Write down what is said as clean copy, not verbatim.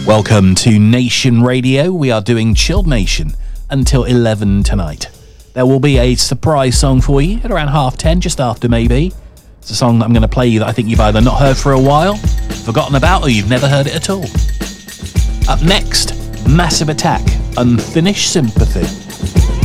Welcome to Nation Radio. We are doing Chilled Nation until 11 tonight. There will be a surprise song for you at around 10:30, just after maybe. It's a song that I'm going to play you that I think you've either not heard for a while, forgotten about, or you've never heard it at all. Up next, Massive Attack, Unfinished Sympathy.